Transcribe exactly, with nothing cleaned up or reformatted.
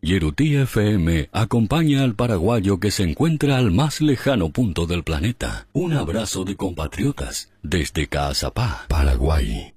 Yerutí F M acompaña al paraguayo que se encuentra al más lejano punto del planeta. Un abrazo de compatriotas desde Caazapá, Paraguay.